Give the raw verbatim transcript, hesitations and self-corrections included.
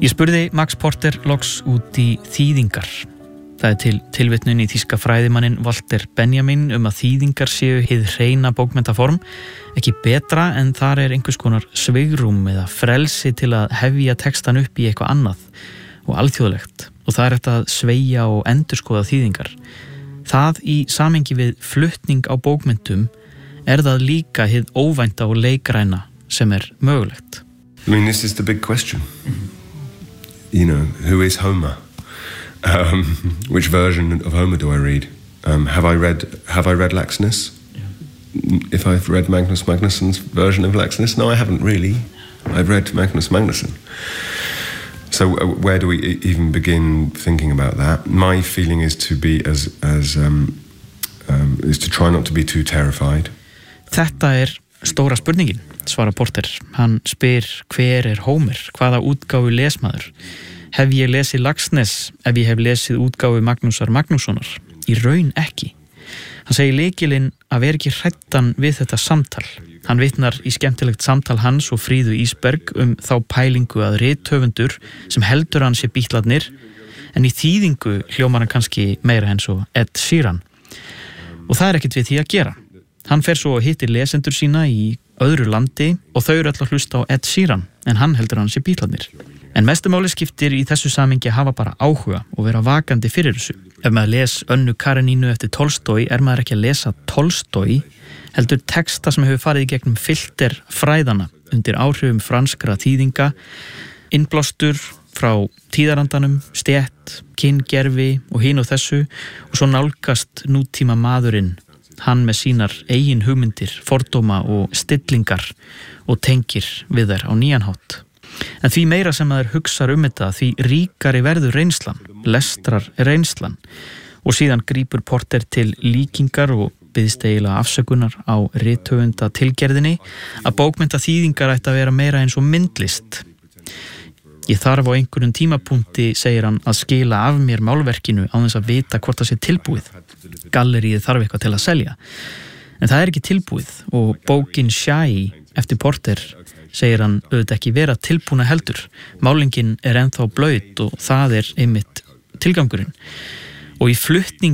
Ég spurði Max Porter loks út í þýðingar. Það er til tilvitnun í þýska fræðimanninn Walter Benjamin um að þýðingar séu hið hreina bókmenntaform, ekki betra en þar er einhvers konar svigrúm eða frelsi til að hefja textan upp í eitthvað annað og alþjóðlegt og það er hægt að sveigja og endurskoða þýðingar. Það í samhengi við flutning á bókmenntum er það líka hið óvænta og leikræna sem er mögulegt. I mean, this is the big question. You know, who is Homer? Um, which version of Homer do I read? Um, have I read Have I read Laxness? Yeah. If I've read Magnus Magnussen's version of Laxness? No, I haven't really. I've read Magnus Magnussen. So uh, where do we e- even begin thinking about that? My feeling is to be as as um, um, is to try not to be too terrified. Þetta er stóra spurningin, svara Porter. Hann spyr hver er Homer, hvaða útgáfu lesmaður. Hef ég lesið Laxness ef ég hef lesið útgáfu Magnúsar Magnússonar? Í raun ekki. Hann segir lykilinn að vera ekki hræddan við þetta samtal. Hann vitnar í skemmtilegt samtal hans og Fríðu Ísberg um þá pælingu að rithöfundur sem heldur hann sé Bítlarnir, en í þýðingu hljómar hann kannski meira eins og Ed Sheeran. Og það er ekkert við því að gera. Hann fer svo og hittir lesendur sína í öðru landi og þau eru öll að hlusta á Ed Sheeran, en hann heldur hann sé Bítlarnir. En mestu máli skiptir í þessu samhengi að hafa bara áhuga og vera vakandi fyrir þessu. Ef maður les Önnu Karenínu eftir Tolstói er maður ekki að lesa Tolstói, heldur texta sem hefur farið í gegnum filter fræðana undir áhrifum franskra þýðinga, innblástur frá tíðarandanum, stétt, kyngerfi og hin og þessu og svo nálgast nútíma maðurinn, hann með sínar eigin hugmyndir, fordóma og stillingar og tengir við þær á nýjan hátt. En því meira sem maður hugsar um þetta, því ríkari verður reynslan, lestrar reynslan og síðan grípur Porter til líkingar og biðst eiginlega afsökunar á rithöfunda tilgerðinni að bókmennta þýðingar ætti að vera meira eins og myndlist. Ég þarf á einhverjum tímapunkti, segir hann, að skila af mér málverkinu á þess að vita hvort það sé tilbúið. Galleríið þarf eitthvað til að selja. En það er ekki tilbúið og bókin Shy eftir Porter segir hann auðvitað ekki vera tilbúna heldur. Málingin er ennþá blaut og það er einmitt tilgangurinn. Og í flutning